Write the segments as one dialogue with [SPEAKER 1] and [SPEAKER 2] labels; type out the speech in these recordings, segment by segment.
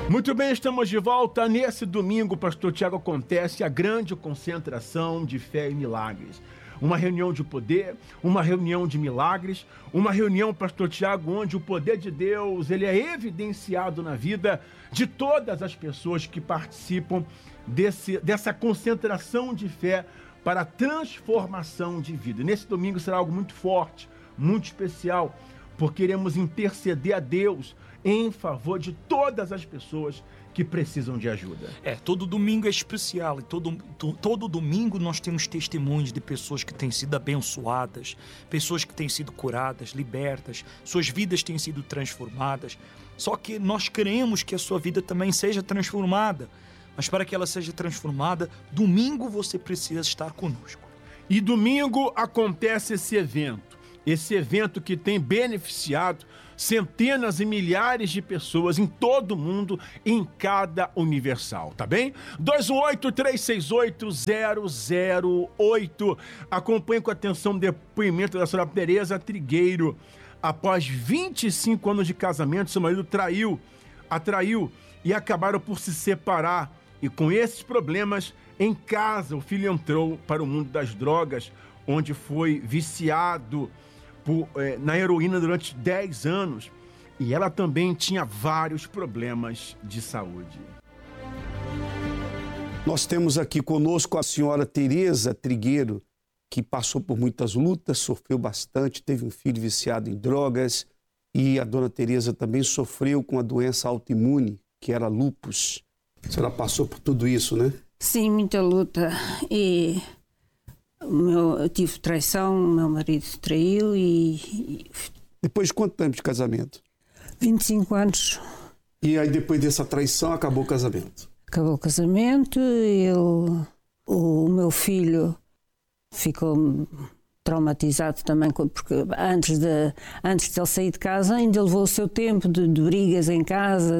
[SPEAKER 1] Muito bem, estamos de volta. Nesse domingo, Pastor Tiago, acontece a grande concentração de fé e milagres. Uma reunião de poder, uma reunião de milagres, uma reunião, Pastor Tiago, onde o poder de Deus ele é evidenciado na vida de todas as pessoas que participam dessa concentração de fé para a transformação de vida. E nesse domingo será algo muito forte, muito especial, porque iremos interceder a Deus em favor de todas as pessoas que precisam de ajuda.
[SPEAKER 2] Todo domingo é especial e todo domingo nós temos testemunhos de pessoas que têm sido abençoadas, pessoas que têm sido curadas, libertas, suas vidas têm sido transformadas. Só que nós queremos que a sua vida também seja transformada, mas para que ela seja transformada, domingo você precisa estar conosco.
[SPEAKER 1] E domingo acontece esse evento que tem beneficiado centenas e milhares de pessoas em todo o mundo, em cada universal, tá bem? 218-368-008. Acompanhe com atenção o depoimento da senhora Tereza Trigueiro. Após 25 anos de casamento, seu marido a traiu e acabaram por se separar. E com esses problemas em casa, o filho entrou para o mundo das drogas, onde foi viciado na heroína durante 10 anos, e ela também tinha vários problemas de saúde.
[SPEAKER 3] Nós temos aqui conosco a senhora Tereza Trigueiro, que passou por muitas lutas, sofreu bastante, teve um filho viciado em drogas, e a dona Tereza também sofreu com a doença autoimune, que era lúpus. A senhora passou por tudo isso, né?
[SPEAKER 4] Sim, muita luta. E eu tive traição, meu marido traiu e...
[SPEAKER 3] Depois de quanto tempo de casamento?
[SPEAKER 4] 25 anos.
[SPEAKER 3] E aí depois dessa traição acabou o casamento?
[SPEAKER 4] Acabou o casamento, o meu filho ficou traumatizado também, porque antes de ele sair de casa ainda levou o seu tempo de brigas em casa,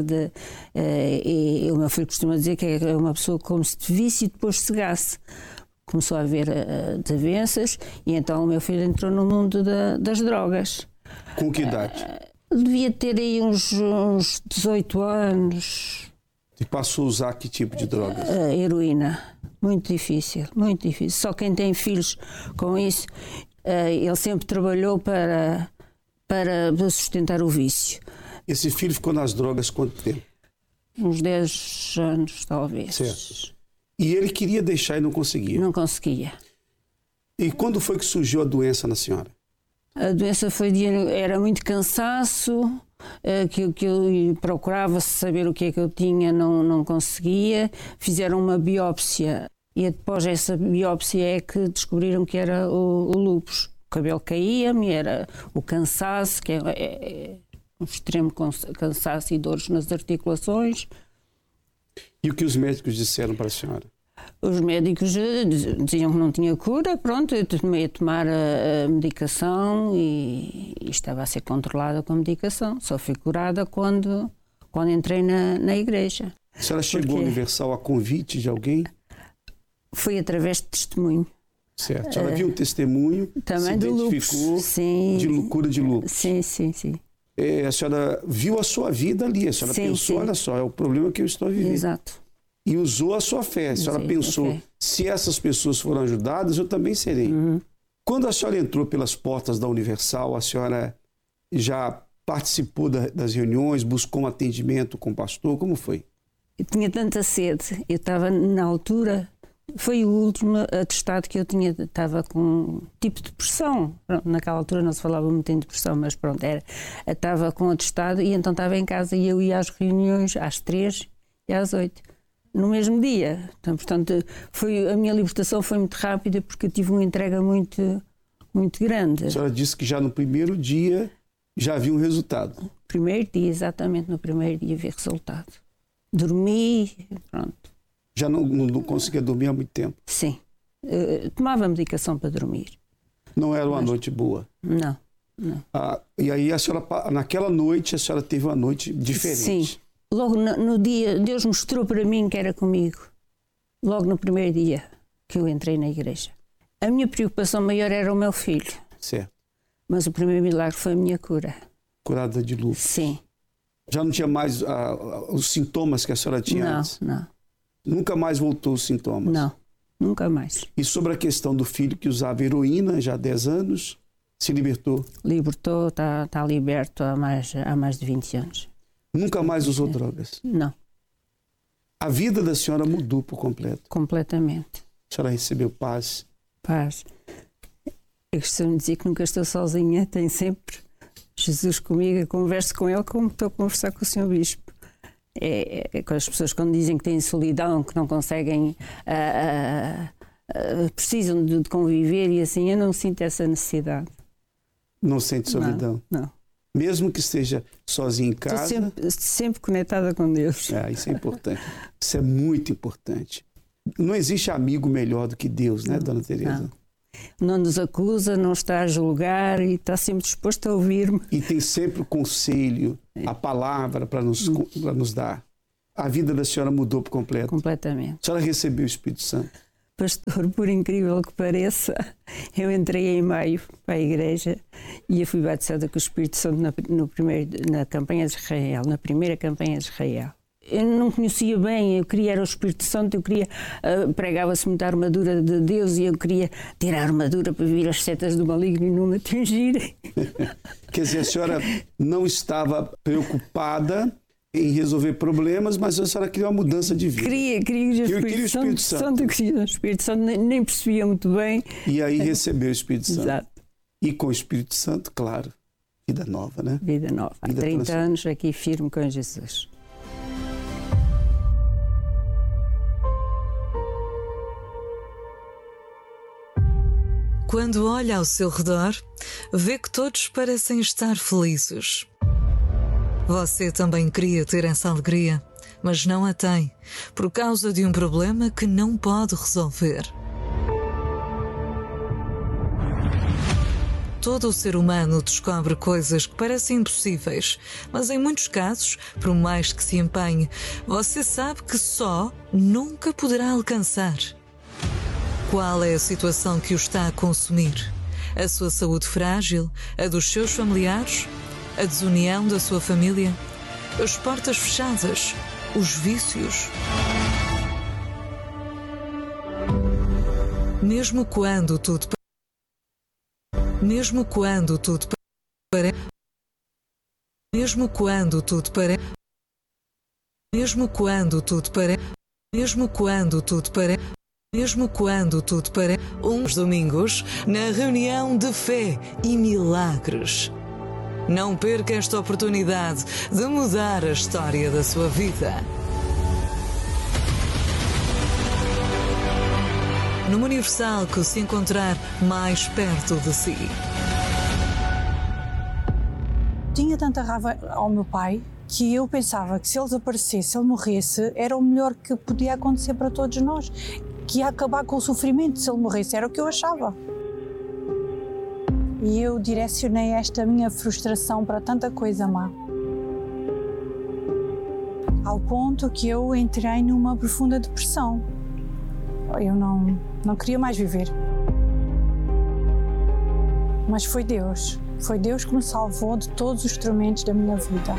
[SPEAKER 4] e o meu filho costuma dizer que é uma pessoa como se te visse e depois cegasse. Começou a haver desavenças e então o meu filho entrou no mundo das drogas.
[SPEAKER 3] Com que idade?
[SPEAKER 4] Devia ter aí uns 18 anos.
[SPEAKER 3] E passou a usar que tipo de drogas?
[SPEAKER 4] Heroína. Muito difícil, muito difícil. Só quem tem filhos com isso, ele sempre trabalhou para sustentar o vício.
[SPEAKER 3] Esse filho ficou nas drogas quanto tempo?
[SPEAKER 4] Uns 10 anos, talvez.
[SPEAKER 3] Certo. E ele queria deixar e não conseguia?
[SPEAKER 4] Não conseguia.
[SPEAKER 3] E quando foi que surgiu a doença na senhora?
[SPEAKER 4] A doença era muito cansaço, que eu procurava saber o que é que eu tinha, não conseguia. Fizeram uma biópsia e após essa biópsia é que descobriram que era o lúpus. O cabelo caía-me, era o cansaço, que é um extremo cansaço e dores nas articulações.
[SPEAKER 3] E o que os médicos disseram para a senhora?
[SPEAKER 4] Os médicos diziam que não tinha cura, pronto, eu tomei a tomar a medicação e estava a ser controlada com a medicação. Só fui curada quando entrei na igreja.
[SPEAKER 3] A senhora chegou ao Universal a convite de alguém?
[SPEAKER 4] Foi através de testemunho.
[SPEAKER 3] Certo. A senhora viu um testemunho,
[SPEAKER 4] também se identificou
[SPEAKER 3] de cura de lúpus.
[SPEAKER 4] Sim.
[SPEAKER 3] A senhora viu a sua vida ali, a senhora pensou, olha só, é o problema que eu estou vivendo.
[SPEAKER 4] Exato.
[SPEAKER 3] E usou a sua fé. A senhora pensou, se essas pessoas foram ajudadas, eu também serei.
[SPEAKER 4] Uhum.
[SPEAKER 3] Quando a senhora entrou pelas portas da Universal, a senhora já participou das reuniões, buscou um atendimento com o pastor, como foi?
[SPEAKER 4] Eu tinha tanta sede, eu estava na altura, foi o último atestado que eu tinha, estava com tipo de depressão. Naquela altura não se falava muito em depressão, mas pronto, estava com atestado e então estava em casa e eu ia às reuniões às 3 e às 8. No mesmo dia. Então, portanto, a minha libertação foi muito rápida porque eu tive uma entrega muito, muito grande.
[SPEAKER 3] A senhora disse que já no primeiro dia já havia um resultado.
[SPEAKER 4] Primeiro dia, exatamente no primeiro dia vi resultado. Dormi, pronto.
[SPEAKER 3] Já não conseguia dormir há muito tempo?
[SPEAKER 4] Sim. Tomava medicação para dormir.
[SPEAKER 3] Não era uma noite boa?
[SPEAKER 4] Não.
[SPEAKER 3] E aí a senhora, naquela noite, a senhora teve uma noite diferente?
[SPEAKER 4] Sim. Logo no dia, Deus mostrou para mim que era comigo. Logo no primeiro dia que eu entrei na igreja. A minha preocupação maior era o meu filho.
[SPEAKER 3] Certo.
[SPEAKER 4] Mas o primeiro milagre foi a minha cura.
[SPEAKER 3] Curada de lúpus.
[SPEAKER 4] Sim.
[SPEAKER 3] Já não tinha mais os sintomas que a senhora tinha antes?
[SPEAKER 4] Não.
[SPEAKER 3] Nunca mais voltou os sintomas?
[SPEAKER 4] Não, nunca mais.
[SPEAKER 3] E sobre a questão do filho que usava heroína já há 10 anos, se libertou?
[SPEAKER 4] Libertou, está liberto há mais de 20 anos.
[SPEAKER 3] Nunca mais usou drogas?
[SPEAKER 4] Não.
[SPEAKER 3] A vida da senhora mudou por completo?
[SPEAKER 4] Completamente.
[SPEAKER 3] A senhora recebeu paz?
[SPEAKER 4] Paz. Eu costumo dizer que nunca estou sozinha, tenho sempre Jesus comigo, eu converso com ele como estou a conversar com o Sr. Bispo. Com as pessoas quando dizem que têm solidão, que não conseguem, precisam de conviver e assim, eu não sinto essa necessidade.
[SPEAKER 3] Não sente solidão?
[SPEAKER 4] Não.
[SPEAKER 3] Mesmo que esteja sozinha em casa?
[SPEAKER 4] Estou sempre conectada com Deus.
[SPEAKER 3] Isso é importante. Isso é muito importante. Não existe amigo melhor do que Deus, né, Dona Teresa?
[SPEAKER 4] Não nos acusa, não está a julgar e está sempre disposto a ouvir-me.
[SPEAKER 3] E tem sempre o conselho, a palavra para nos dar. A vida da senhora mudou por completo?
[SPEAKER 4] Completamente.
[SPEAKER 3] A senhora recebeu o Espírito Santo?
[SPEAKER 4] Pastor, por incrível que pareça, eu entrei em maio para a igreja e eu fui batizada com o Espírito Santo na campanha de Israel, na primeira campanha de Israel. Eu não conhecia bem, eu queria era o Espírito Santo, eu queria, pregava-se muito a armadura de Deus e eu queria ter a armadura para vir as setas do maligno e não me atingirem.
[SPEAKER 3] Quer dizer, a senhora não estava preocupada em resolver problemas, mas a senhora queria uma mudança de vida.
[SPEAKER 4] Queria o Espírito Santo. Eu queria o Espírito Santo, nem percebia muito bem.
[SPEAKER 3] E aí recebeu o Espírito Santo.
[SPEAKER 4] Exato.
[SPEAKER 3] E com o Espírito Santo, claro, vida nova, né?
[SPEAKER 4] Vida nova. Há 30 anos aqui firme com Jesus.
[SPEAKER 5] Quando olha ao seu redor, vê que todos parecem estar felizes. Você também queria ter essa alegria, mas não a tem, por causa de um problema que não pode resolver. Todo o ser humano descobre coisas que parecem impossíveis, mas em muitos casos, por mais que se empenhe, você sabe que só nunca poderá alcançar. Qual é a situação que o está a consumir? A sua saúde frágil? A dos seus familiares? A desunião da sua família? As portas fechadas? Os vícios? Mesmo quando tudo parece... Mesmo quando tudo parece... Mesmo quando tudo parece... Mesmo quando tudo parece... Mesmo quando tudo parece... Mesmo quando tudo parece... Uns domingos, na reunião de fé e milagres. Não perca esta oportunidade de mudar a história da sua vida. Numa Universal que se encontrar mais perto de si.
[SPEAKER 6] Tinha tanta raiva ao meu pai que eu pensava que se ele desaparecesse, se ele morresse, era o melhor que podia acontecer para todos nós. Que ia acabar com o sofrimento se ele morresse, era o que eu achava. E eu direcionei esta minha frustração para tanta coisa má. Ao ponto que eu entrei numa profunda depressão. Eu não queria mais viver. Mas foi Deus que me salvou de todos os tormentos da minha vida.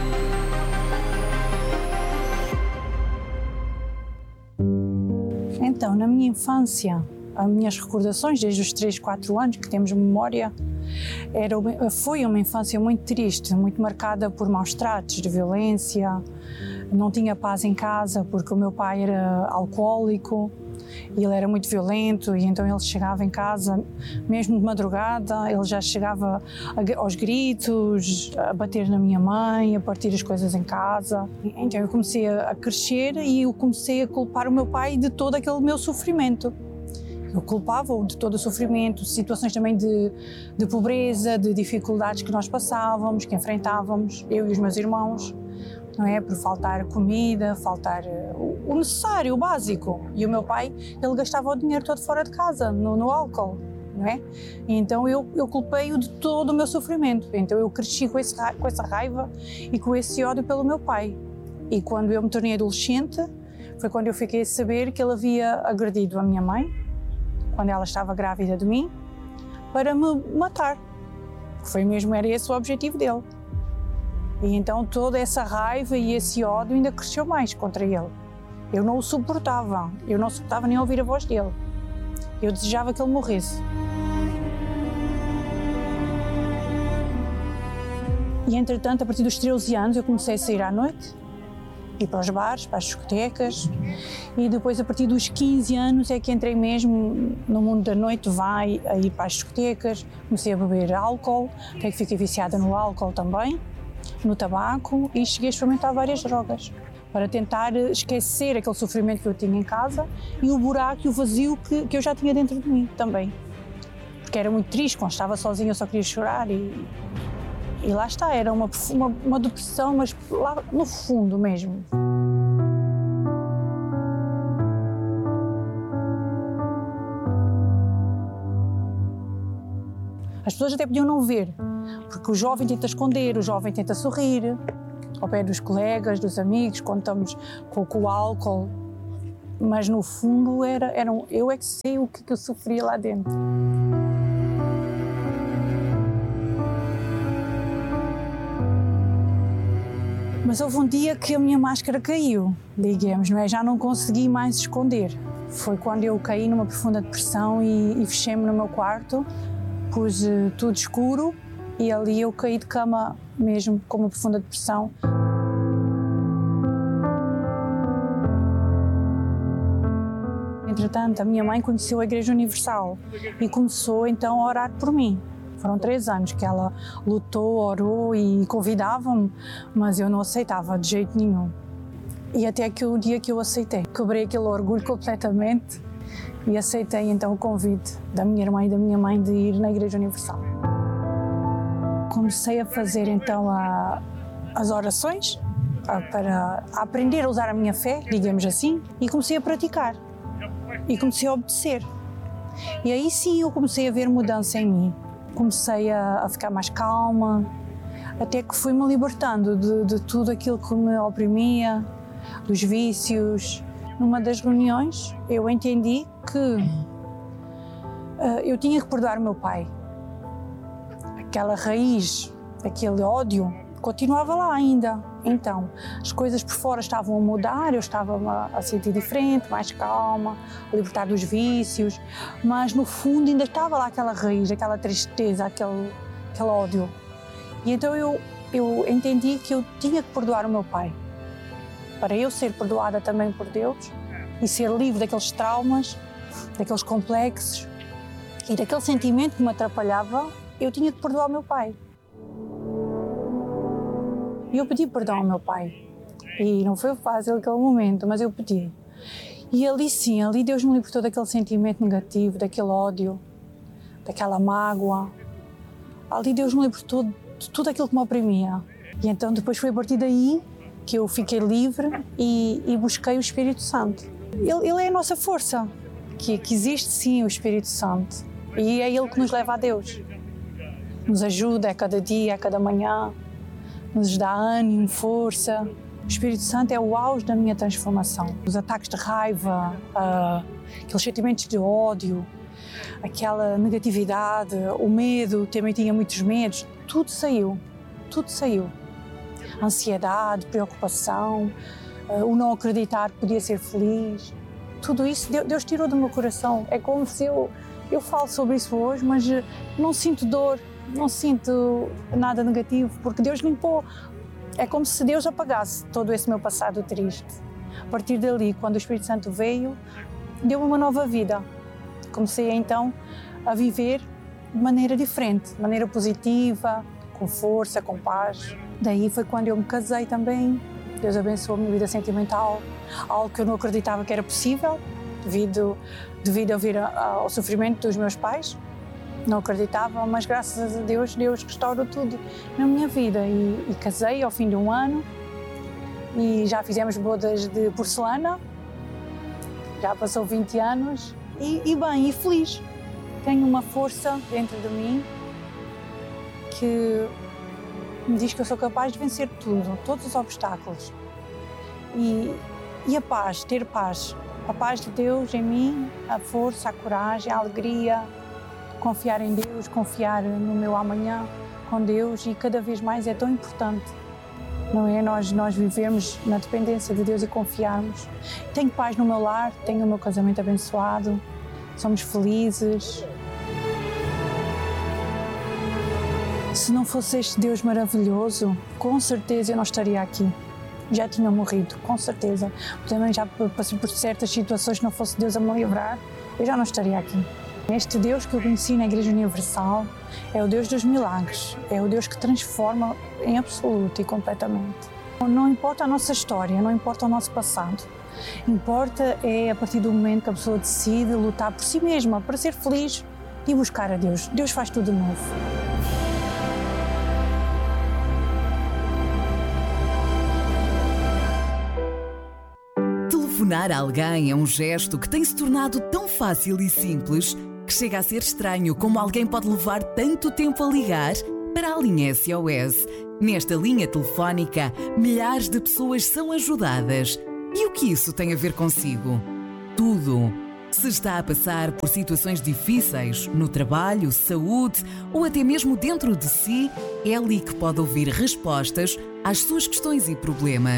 [SPEAKER 6] Então, na minha infância, as minhas recordações desde os 3, 4 anos que temos memória, foi uma infância muito triste, muito marcada por maus tratos, de violência. Não tinha paz em casa porque o meu pai era alcoólico e ele era muito violento, e então ele chegava em casa, mesmo de madrugada, ele já chegava aos gritos, a bater na minha mãe, a partir as coisas em casa. Então eu comecei a crescer e eu comecei a culpar o meu pai de todo aquele meu sofrimento. Eu culpava-o de todo o sofrimento, situações também de pobreza, de dificuldades que nós passávamos, que enfrentávamos, eu e os meus irmãos. Não é? Por faltar comida, faltar o necessário, o básico. E o meu pai, ele gastava o dinheiro todo fora de casa, no álcool, não é? E então eu culpei-o de todo o meu sofrimento. Então eu cresci com essa raiva e com esse ódio pelo meu pai. E quando eu me tornei adolescente, foi quando eu fiquei a saber que ele havia agredido a minha mãe, quando ela estava grávida de mim, para me matar. Era esse o objetivo dele. E então toda essa raiva e esse ódio ainda cresceu mais contra ele. Eu não o suportava, eu não suportava nem ouvir a voz dele. Eu desejava que ele morresse. E entretanto, a partir dos 13 anos, eu comecei a sair à noite, ir para os bares, para as discotecas, e depois a partir dos 15 anos é que entrei mesmo no mundo da noite, vai a ir para as discotecas, comecei a beber álcool, até que fiquei viciada no álcool também, no tabaco, e cheguei a experimentar várias drogas, para tentar esquecer aquele sofrimento que eu tinha em casa e o buraco e o vazio que eu já tinha dentro de mim também. Porque era muito triste, quando estava sozinha eu só queria chorar e lá está, era uma depressão, mas lá no fundo mesmo. As pessoas até podiam não ver, porque o jovem tenta esconder, o jovem tenta sorrir, ao pé dos colegas, dos amigos, quando estamos com o álcool, mas no fundo eu é que sei o que eu sofria lá dentro. Mas houve um dia que a minha máscara caiu, digamos, não é? Já não consegui mais esconder. Foi quando eu caí numa profunda depressão e fechei-me no meu quarto, pus tudo escuro e ali eu caí de cama mesmo com uma profunda depressão. Entretanto, a minha mãe conheceu a Igreja Universal e começou então a orar por mim. Foram 3 anos que ela lutou, orou e convidava-me, mas eu não aceitava de jeito nenhum. E até que o dia que eu aceitei, quebrei aquele orgulho completamente e aceitei então o convite da minha irmã e da minha mãe de ir na Igreja Universal. Comecei a fazer então as orações para aprender a usar a minha fé, digamos assim, e comecei a praticar e comecei a obedecer. E aí sim eu comecei a ver mudança em mim. Comecei a ficar mais calma, até que fui-me libertando de tudo aquilo que me oprimia, dos vícios. Numa das reuniões, eu entendi que eu tinha que perdoar o meu pai. Aquela raiz, aquele ódio, continuava lá ainda. Então, as coisas por fora estavam a mudar, eu estava a sentir diferente, mais calma, a libertar dos vícios, mas no fundo ainda estava lá aquela raiz, aquela tristeza, aquele ódio. E então eu entendi que eu tinha que perdoar o meu pai, para eu ser perdoada também por Deus e ser livre daqueles traumas, daqueles complexos e daquele sentimento que me atrapalhava, eu tinha que perdoar o meu pai. E eu pedi perdão ao meu pai. E não foi fácil aquele momento, mas eu pedi. E ali sim, ali Deus me libertou daquele sentimento negativo, daquele ódio, daquela mágoa. Ali Deus me libertou de tudo aquilo que me oprimia. E então depois foi a partir daí que eu fiquei livre e busquei o Espírito Santo. Ele é a nossa força, que existe sim o Espírito Santo. E é Ele que nos leva a Deus. Nos ajuda a cada dia, a cada manhã. Nos dá ânimo, força. O Espírito Santo é o auge da minha transformação. Os ataques de raiva, aqueles sentimentos de ódio, aquela negatividade, o medo, também tinha muitos medos, tudo saiu, tudo saiu. Ansiedade, preocupação, o não acreditar que podia ser feliz, tudo isso Deus tirou do meu coração. É como se eu falo sobre isso hoje, mas não sinto dor, não sinto nada negativo, porque Deus limpou. É como se Deus apagasse todo esse meu passado triste. A partir dali, quando o Espírito Santo veio, deu-me uma nova vida. Comecei então a viver de maneira diferente, de maneira positiva, com força, com paz. Daí foi quando eu me casei também. Deus abençoou a minha vida sentimental, algo que eu não acreditava que era possível, devido a vir ao sofrimento dos meus pais. Não acreditava, mas graças a Deus, Deus restaurou tudo na minha vida. E casei ao fim de 1 ano e já fizemos bodas de porcelana, já passou 20 anos e bem, e feliz. Tenho uma força dentro de mim que me diz que eu sou capaz de vencer tudo, todos os obstáculos. E a paz, ter paz. A paz de Deus em mim, a força, a coragem, a alegria, confiar em Deus, confiar no meu amanhã com Deus, e cada vez mais é tão importante não é? Nós vivemos na dependência de Deus e confiarmos. Tenho paz no meu lar, tenho o meu casamento abençoado, somos felizes. Se não fosse este Deus maravilhoso, com certeza eu não estaria aqui. Já tinha morrido, com certeza. Também já passei por certas situações, se não fosse Deus a me livrar, eu já não estaria aqui. Este Deus que eu conheci na Igreja Universal é o Deus dos milagres, é o Deus que transforma em absoluto e completamente. Não importa a nossa história, não importa o nosso passado, importa é a partir do momento que a pessoa decide lutar por si mesma, para ser feliz e buscar a Deus. Deus faz tudo de novo.
[SPEAKER 7] Telefonar a alguém é um gesto que tem se tornado tão fácil e simples que chega a ser estranho como alguém pode levar tanto tempo a ligar para a linha SOS. Nesta linha telefónica, milhares de pessoas são ajudadas. E o que isso tem a ver consigo? Tudo. Se está a passar por situações difíceis, no trabalho, saúde ou até mesmo dentro de si, é ali que pode ouvir respostas às suas questões e problemas.